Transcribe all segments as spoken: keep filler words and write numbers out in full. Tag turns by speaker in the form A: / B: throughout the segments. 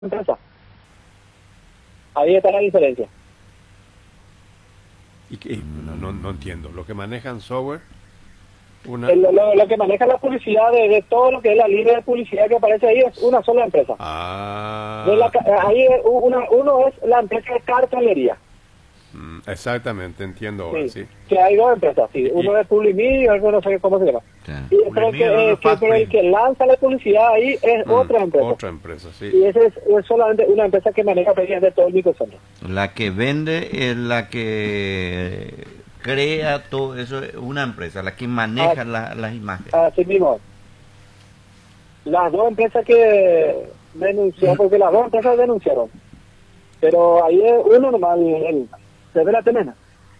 A: empresa. Ahí está la diferencia.
B: ¿Y qué? No, no, no entiendo. ¿Lo que manejan software? Una...
A: El, lo, lo que maneja la publicidad de, de todo lo que es la línea de publicidad que aparece ahí es una sola empresa.
B: Ah.
A: De la, ahí una, uno es la empresa de cartelería.
B: Mm, exactamente, entiendo ahora, sí,
A: sí. Que hay dos empresas, sí. Uno es Publimedia, otro no sé cómo se llama. Sí. Y pero el, que, eh, que, pero el que lanza la publicidad ahí es mm, otra empresa.
B: Otra empresa, sí.
A: Y esa es, es solamente una empresa que maneja de todo el microcentro.
C: La que vende es la que crea todo eso, es una empresa, la que maneja ah, la, las imágenes.
A: Así mismo. Las dos empresas que denunciaron, porque las dos empresas denunciaron. Pero ahí es uno nomás, el, el, se ve la tenena.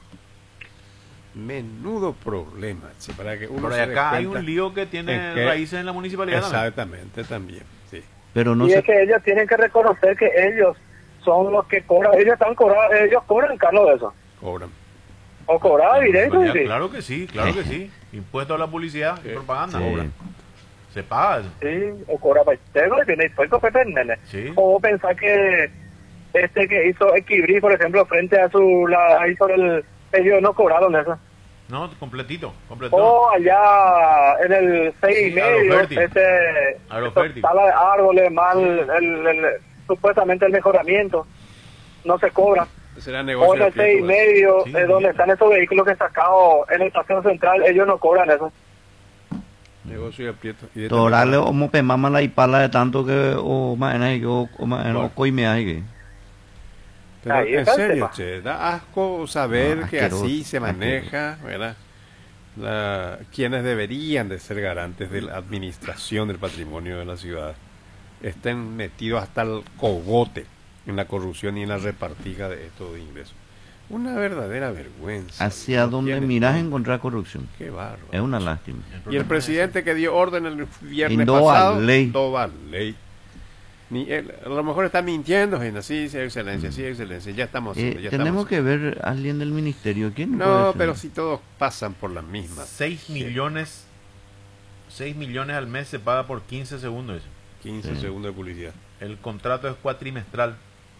B: Menudo problema, ¿sí? Para que uno
D: Por
B: se
D: acá hay un lío que tiene que, raíces en la municipalidad.
B: Exactamente, también, sí.
C: Pero no
A: y
C: se...
A: es que ellos tienen que reconocer que ellos son los que cobran, ellos están cobrando, ellos cobran, Carlos, de eso.
B: Cobran.
A: O cobrar directo,
D: sí. Claro que sí, claro que sí. Impuesto a la publicidad y propaganda.
C: Sí.
D: Cobran. Se paga eso.
A: Sí, o cobra para y tiene impuesto nene.
D: Sí.
A: O pensar que este que hizo Equibri, por ejemplo, frente a su, la, ahí sobre el, ellos no cobraron eso.
D: No, completito, completo.
A: O allá en el seis
D: sí,
A: y medio, este, sala de árboles, mal, el, el, supuestamente el mejoramiento, no se cobra.
B: Será negocio
A: o en el seis y medio, sí, es donde sí. Están esos vehículos que sacados en el estación central, ellos no cobran eso.
B: Negocio de aprieto.
C: Torale o mope mama la ipala de tanto que o maena yo o maena coimea que.
B: Pero
A: ahí
B: en serio, che, da asco saber no, que así se maneja, ¿verdad? La, quienes deberían de ser garantes de la administración del patrimonio de la ciudad estén metidos hasta el cogote en la corrupción y en la repartija de estos ingresos. Una verdadera vergüenza.
C: ¿Hacia dónde miras encontrar corrupción?
B: Qué bárbaro.
C: Es una lástima.
B: El y el presidente que dio orden el viernes
C: Indoa
B: pasado,
C: ley.
B: Indoa ley. Ni él, a lo mejor está mintiendo, gente. Sí, sí, excelencia, sí, excelencia. Ya estamos haciendo,
C: eh,
B: ya
C: Tenemos
B: estamos
C: que ver a alguien del ministerio. ¿Quién?
B: No, pero si todos pasan por las mismas.
D: Seis millones, seis millones al mes se paga por quince segundos eso.
B: quince sí. segundos de publicidad.
D: El contrato es cuatrimestral.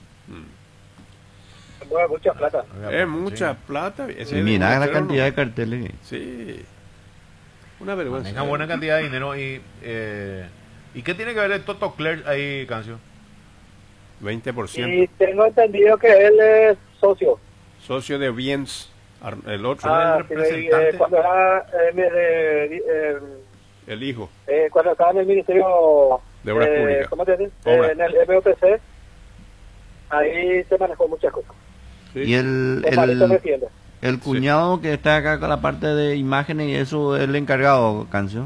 A: Mm. Mueve mucha plata.
B: Es mucha sí. plata.
C: Sí, mira la cantidad no. de carteles.
B: Sí. Una vergüenza.
D: Maneja buena cantidad de dinero y... Eh, ¿Y qué tiene que ver el Toto Clerc ahí, Cancio?
B: veinte por ciento.
A: Y tengo entendido que él es socio.
B: Socio de Biens, el otro.
A: Ah, el representante. Eh, cuando era eh, de, eh,
B: el hijo.
A: Eh, cuando estaba en el Ministerio
B: de Obras
A: eh,
B: Públicas.
A: ¿Cómo te dices? Eh, en el M O P C. Ahí se manejó muchas cosas.
C: Sí. Y el, el, el cuñado sí. que está acá con la parte de imágenes y eso es el encargado, Cancio.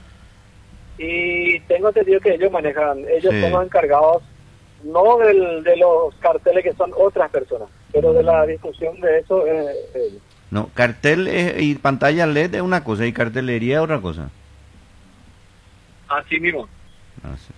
A: Y tengo entendido que ellos manejan, ellos
C: sí.
A: son los encargados, no del, de los carteles que son otras personas, pero de la difusión de eso. Eh, eh.
C: No, cartel es, y pantalla L E D es una cosa y cartelería es otra cosa.
A: Así mismo.
C: Ah, sí.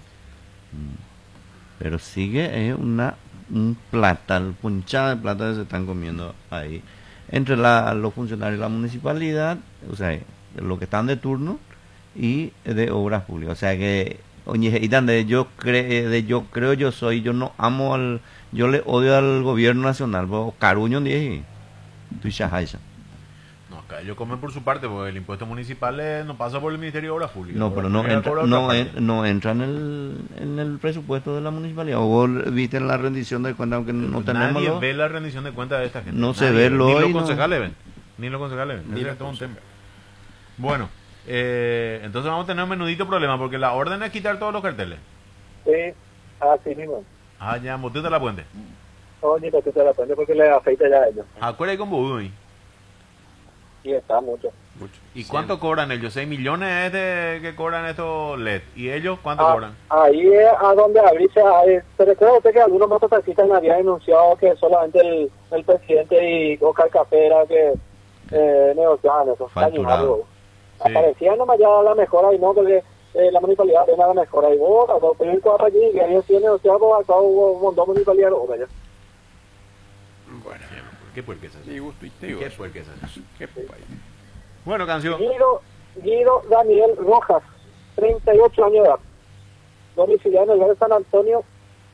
C: Pero sigue, es una un plata, el punchada de plata que se están comiendo ahí. Entre la, los funcionarios de la municipalidad, o sea, los que están de turno, y de obras públicas, o sea que oye, y de yo creo de yo creo yo soy yo no amo al yo le odio al gobierno nacional, caruño dije tú shahaisa.
D: No, acá ellos comen por su parte porque el impuesto municipal eh, no pasa por el Ministerio de Obras Públicas.
C: No, pero no entra, no, en, no entra en el en el presupuesto de la municipalidad. O vos viste la rendición de cuentas aunque no
D: Nadie
C: tenemos
D: Nadie
C: lo...
D: ve la rendición de cuentas de esta gente.
C: No
D: Nadie.
C: se ve lo
D: ni
C: hoy,
D: los concejales
C: no.
D: ven, ni los concejales ven.
B: Ni
D: Ese
B: la
D: es todo un tema.
B: concejal.
D: Bueno. Eh, entonces vamos a tener un menudito problema porque la orden es quitar todos los carteles.
A: Sí, así mismo.
D: Ah, ya, botita la puente.
A: No, ni botita la puente porque le afeita ya a ellos.
D: Acuérdate con Budu ahí.
A: Y está mucho.
B: mucho.
D: ¿Y
B: sí.
D: cuánto cobran ellos? seis millones es de que cobran estos L E D. ¿Y ellos cuánto
A: ah,
D: cobran?
A: Ahí es a donde abrirse. ¿Se recuerda usted que algunos mototaxistas me habían denunciado que solamente el, el presidente y Oscar Capera que eh, negociaban eso?
C: Facturado.
D: Sí.
A: Aparecía nomás ya la mejora y no, porque eh, la municipalidad tiene la mejora y vos, a los periódicos para allí, y ahí sí negociado, acá hubo un montón de municipalidad.
B: Bueno,
D: ¿qué puerque es eso?
B: Sí, gusto y te digo.
D: ¿Qué puerque es eso?
B: ¿Qué país?
D: Bueno, Canción.
A: Guido, Guido Daniel Rojas, treinta y ocho años de edad, domiciliado en el barrio San Antonio,